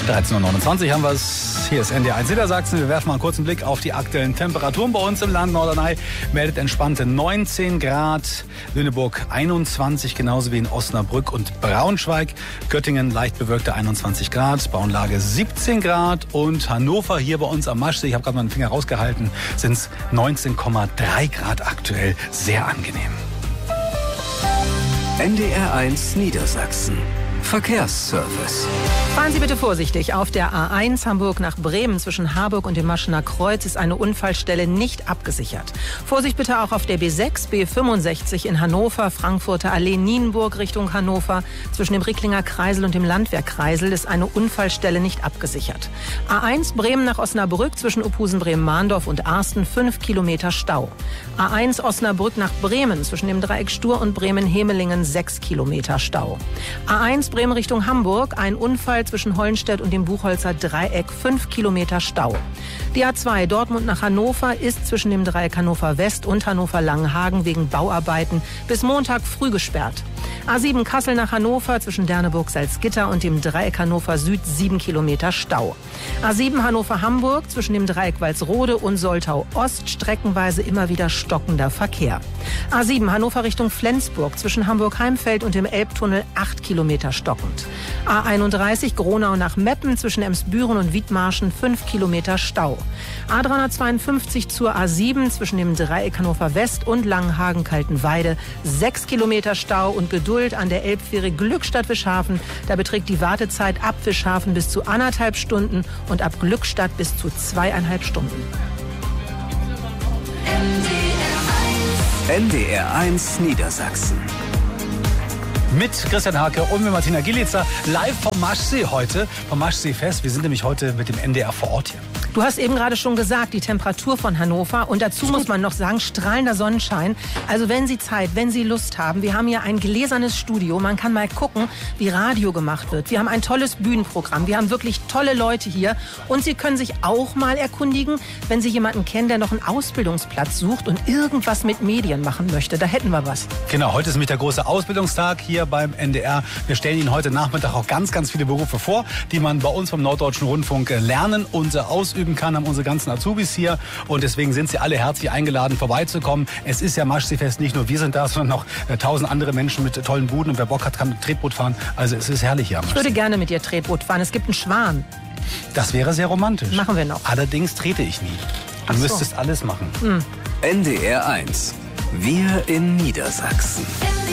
13:29 haben wir es. Hier ist NDR 1 Niedersachsen. Wir werfen mal einen kurzen Blick auf die aktuellen Temperaturen bei uns im Land. Norderney meldet entspannte 19 Grad. Lüneburg 21, genauso wie in Osnabrück und Braunschweig. Göttingen leicht bewölkte 21 Grad. Bauanlage 17 Grad. Und Hannover hier bei uns am Maschsee, ich habe gerade mal den Finger rausgehalten, sind es 19,3 Grad aktuell. Sehr angenehm. NDR 1 Niedersachsen. Verkehrsservice. Fahren Sie bitte vorsichtig. Auf der A1 Hamburg nach Bremen zwischen Harburg und dem Maschener Kreuz ist eine Unfallstelle nicht abgesichert. Vorsicht bitte auch auf der B6, B65 in Hannover, Frankfurter Allee, Nienburg Richtung Hannover. Zwischen dem Ricklinger Kreisel und dem Landwehrkreisel ist eine Unfallstelle nicht abgesichert. A1 Bremen nach Osnabrück zwischen Uphusen, Bremen-Mahndorf und Arsten 5 Kilometer Stau. A1 Osnabrück nach Bremen zwischen dem Dreieck Stur und Bremen-Hemelingen 6 Kilometer Stau. A1 Bremen Richtung Hamburg, ein Unfall zwischen Hollenstedt und dem Buchholzer Dreieck, 5 Kilometer Stau. Die A2 Dortmund nach Hannover ist zwischen dem Dreieck Hannover West und Hannover Langenhagen wegen Bauarbeiten bis Montag früh gesperrt. A7 Kassel nach Hannover zwischen Derneburg Salzgitter und dem Dreieck Hannover Süd 7 Kilometer Stau. A7 Hannover Hamburg zwischen dem Dreieck Walsrode und Soltau Ost streckenweise immer wieder stockender Verkehr. A7 Hannover Richtung Flensburg zwischen Hamburg-Heimfeld und dem Elbtunnel 8 Kilometer stockend. A31 Gronau nach Meppen zwischen Emsbüren und Wiedmarschen 5 Kilometer Stau. A352 zur A7 zwischen dem Dreieck Hannover West und Langenhagen-Kaltenweide 6 Kilometer Stau und Geduld an der Elbfähre Glückstadt-Wischhafen. Da beträgt die Wartezeit ab Wischhafen bis zu 1,5 Stunden und ab Glückstadt bis zu 2,5 Stunden. NDR 1 Niedersachsen. Mit Christian Hake und mit Martina Gilitzer live vom Maschsee heute, vom Maschseefest. Wir sind nämlich heute mit dem NDR vor Ort hier. Du hast eben gerade schon gesagt, die Temperatur von Hannover. Und dazu muss man noch sagen, strahlender Sonnenschein. Also wenn Sie Zeit, wenn Sie Lust haben, wir haben hier ein gläsernes Studio. Man kann mal gucken, wie Radio gemacht wird. Wir haben ein tolles Bühnenprogramm. Wir haben wirklich tolle Leute hier. Und Sie können sich auch mal erkundigen, wenn Sie jemanden kennen, der noch einen Ausbildungsplatz sucht und irgendwas mit Medien machen möchte. Da hätten wir was. Genau, heute ist nämlich der große Ausbildungstag hier beim NDR. Wir stellen Ihnen heute Nachmittag auch ganz, ganz viele Berufe vor, die man bei uns vom Norddeutschen Rundfunk lernen und ausüben kann, haben unsere ganzen Azubis hier und deswegen sind Sie alle herzlich eingeladen, vorbeizukommen. Es ist ja Maschseefest, nicht nur wir sind da, sondern noch 1000 andere Menschen mit tollen Buden und wer Bock hat, kann mit Tretboot fahren. Also es ist herrlich hier am Ich würde gerne mit dir Tretboot fahren. Es gibt einen Schwan. Das wäre sehr romantisch. Machen wir noch. Allerdings trete ich nie. Du müsstest alles machen. NDR 1. Wir in Niedersachsen.